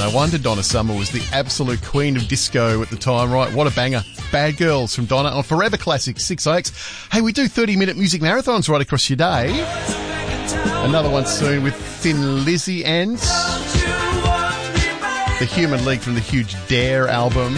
No wonder Donna Summer was the absolute queen of disco at the time, right? What a banger. Bad Girls from Donna on Forever Classic 6IX. Hey, we do 30-minute music marathons right across your day. Another one soon with Thin Lizzy and the Human League from the huge Dare album.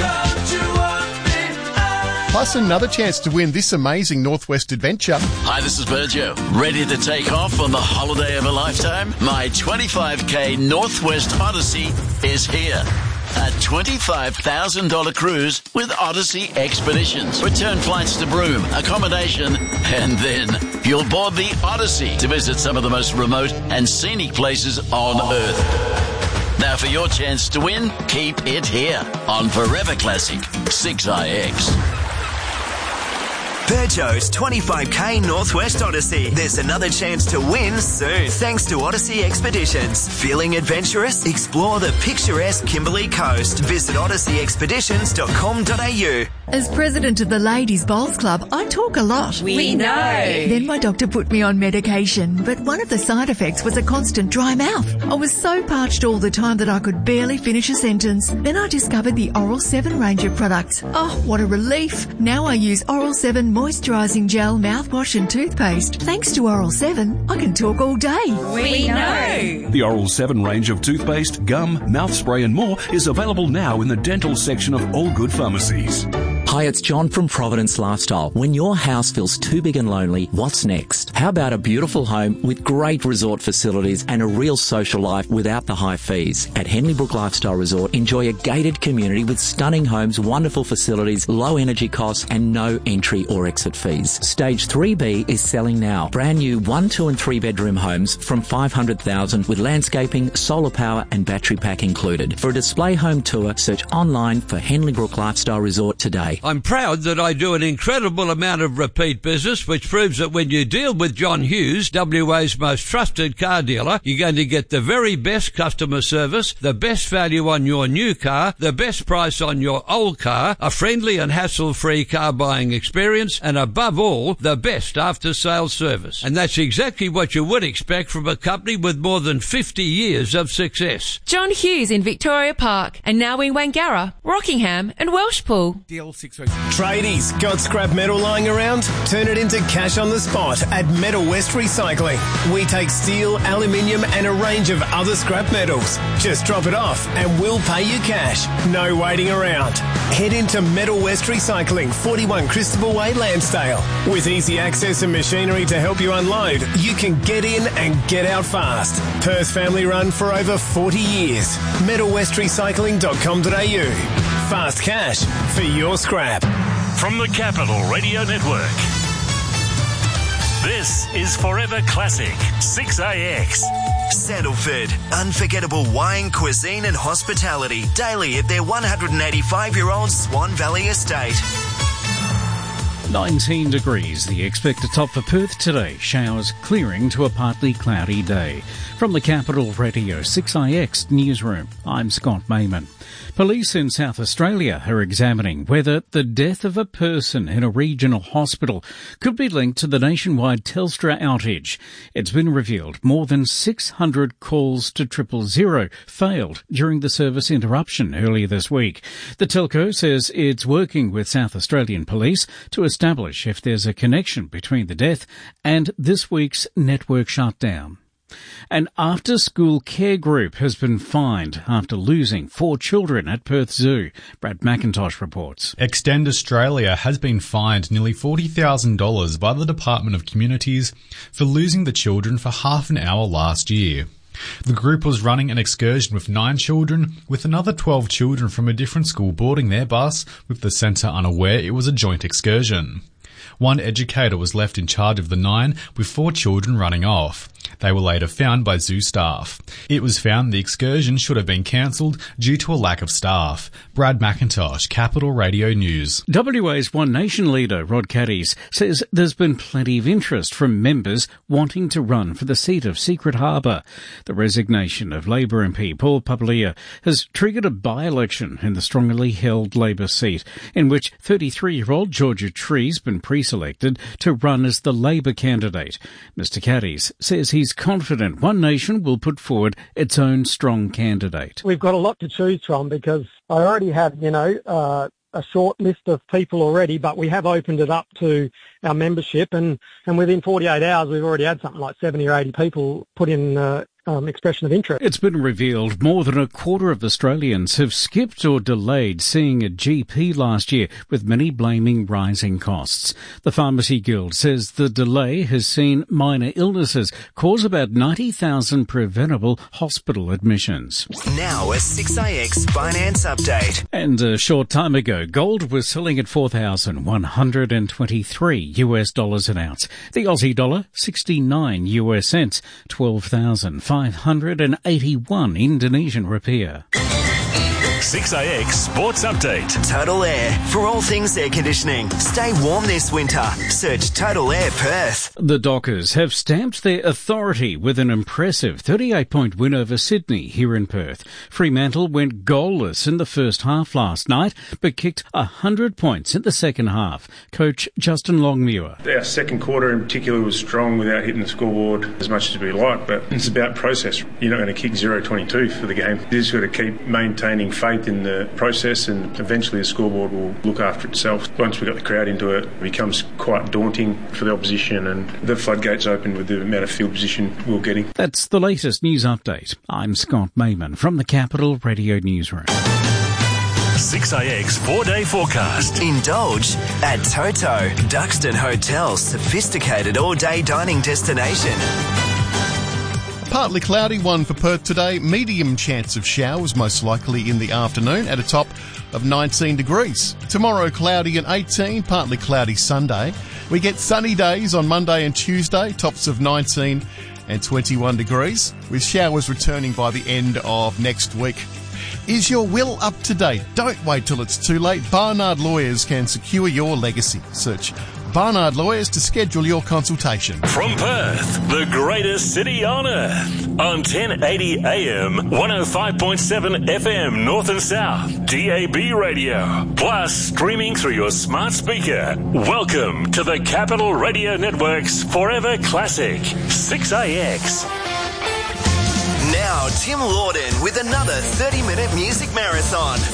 Plus another chance to win this amazing Northwest adventure. Hi, this is Virgil. Ready to take off on the holiday of a lifetime? My 25k Northwest Odyssey is here. A $25,000 cruise with Odyssey Expeditions. Return flights to Broome, accommodation, and then you'll board the Odyssey to visit some of the most remote and scenic places on Earth. Now for your chance to win, keep it here on Forever Classic 6IX. Peugeot's 25k Northwest Odyssey. There's another chance to win soon, thanks to Odyssey Expeditions. Feeling adventurous? Explore the picturesque Kimberley Coast. Visit odysseyexpeditions.com.au. As president of the Ladies Bowls Club, I talk a lot. We know. Then my doctor put me on medication, but one of the side effects was a constant dry mouth. I was so parched all the time that I could barely finish a sentence. Then I discovered the Oral 7 range of products. Oh, what a relief. Now I use Oral 7 moisturising gel, mouthwash and toothpaste. Thanks to Oral 7, I can talk all day. We know. The Oral 7 range of toothpaste, gum, mouth spray and more is available now in the dental section of all good pharmacies. Hi, it's John from Providence Lifestyle. When your house feels too big and lonely, what's next? How about a beautiful home with great resort facilities and a real social life without the high fees? At Henley Brook Lifestyle Resort, enjoy a gated community with stunning homes, wonderful facilities, low energy costs and no entry or exit fees. Stage 3B is selling now. Brand new 1, 2 and 3 bedroom homes from $500,000 with landscaping, solar power and battery pack included. For a display home tour, search online for Henley Brook Lifestyle Resort today. I'm proud that I do an incredible amount of repeat business, which proves that when you deal with John Hughes, WA's most trusted car dealer, you're going to get the very best customer service, the best value on your new car, the best price on your old car, a friendly and hassle-free car buying experience, and above all, the best after-sales service. And that's exactly what you would expect from a company with more than 50 years of success. John Hughes in Victoria Park and now in Wangara, Rockingham and Welshpool. Tradies, got scrap metal lying around? Turn it into cash on the spot at Metal West Recycling. We take steel, aluminium and a range of other scrap metals. Just drop it off and we'll pay you cash. No waiting around. Head into Metal West Recycling, 41 Christopher Way, Lansdale. With easy access and machinery to help you unload, you can get in and get out fast. Perth family run for over 40 years. metalwestrecycling.com.au. Fast cash for your scrap. From the Capital Radio Network, this is Forever Classic 6AX. Sandalford, unforgettable wine, cuisine and hospitality daily at their 185-year-old Swan Valley estate. 19 degrees, the expected top for Perth today. Showers clearing to a partly cloudy day. From the Capital Radio 6IX Newsroom, I'm Scott Mayman. Police in South Australia are examining whether the death of a person in a regional hospital could be linked to the nationwide Telstra outage. It's been revealed more than 600 calls to 000 failed during the service interruption earlier this week. The telco says it's working with South Australian Police to establish if there's a connection between the death and this week's network shutdown. An after-school care group has been fined after losing 4 children at Perth Zoo. Brad McIntosh reports. Extend Australia has been fined nearly $40,000 by the Department of Communities for losing the children for half an hour last year. The group was running an excursion with 9 children, with another 12 children from a different school boarding their bus, with the centre unaware it was a joint excursion. One educator was left in charge of the 9, with 4 children running off. They were later found by zoo staff. It was found the excursion should have been cancelled due to a lack of staff. Brad McIntosh, Capital Radio News. WA's One Nation leader, Rod Caddies, says there's been plenty of interest from members wanting to run for the seat of Secret Harbour. The resignation of Labor MP Paul Papalia has triggered a by-election in the strongly held Labor seat, in which 33-year-old Georgia Tree's been precinct pre-selected to run as the Labor candidate. Mr Caddies says he's confident One Nation will put forward its own strong candidate. We've got a lot to choose from because I already have, a short list of people already, but we have opened it up to our membership, and within 48 hours we've already had something like 70 or 80 people put in expression of interest. It's been revealed more than a quarter of Australians have skipped or delayed seeing a GP last year, with many blaming rising costs. The Pharmacy Guild says the delay has seen minor illnesses cause about 90,000 preventable hospital admissions. Now a 6AX finance update. And a short time ago, gold was selling at $4,123 an ounce. The Aussie dollar, 69 US cents, 12,581 Indonesian rupiah. 6AX Sports Update. Total Air. For all things air conditioning, stay warm this winter. Search Total Air Perth. The Dockers have stamped their authority with an impressive 38-point win over Sydney here in Perth. Fremantle went goalless in the first half last night, but kicked 100 points in the second half. Coach Justin Longmuir. Our second quarter in particular was strong without hitting the scoreboard as much as we like, but it's about process. You're not going to kick 0-22 for the game. You just got to keep maintaining faith in the process, and eventually the scoreboard will look after itself. Once we got the crowd into it, it becomes quite daunting for the opposition, and the floodgates open with the amount of field position we're getting. That's the latest news update. I'm Scott Mayman from the Capital Radio Newsroom. 6AX 4-day forecast. Indulge at Toto, Duxton Hotel's sophisticated all-day dining destination. Partly cloudy one for Perth today. Medium chance of showers, most likely in the afternoon, at a top of 19 degrees. Tomorrow, cloudy and 18, partly cloudy Sunday. We get sunny days on Monday and Tuesday, tops of 19 and 21 degrees, with showers returning by the end of next week. Is your will up to date? Don't wait till it's too late. Barnard Lawyers can secure your legacy. Search Barnard Lawyers to schedule your consultation. From Perth, the greatest city on earth. On 1080 AM, 105.7 FM North and South, DAB radio. Plus, streaming through your smart speaker. Welcome to the Capital Radio Network's Forever Classic, 6AX. Now, Tim Lawden with another 30-minute music marathon.